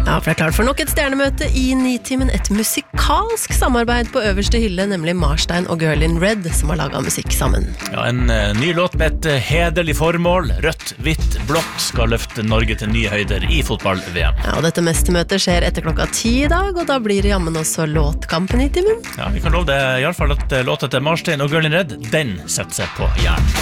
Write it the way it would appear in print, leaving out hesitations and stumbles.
Ja, for det klart for nok et stjernemøte i Nitimen, et musikalsk samarbeid på øverste hylle, nemlig Marstein og Girl in Red, som har laget musikk sammen. Ja, en ny låt med et hederlig formål. Rødt, hvitt, blått skal løfte Norge til nye høyder i fotball-VM. Ja, og dette mestermøtet skjer etter 10 i dag, og da blir det jammen også låtkampen i Nitimen. Ja, vi kan love det i alle fall at låta til Marstein og Girl in Red, den setter seg på hjernen.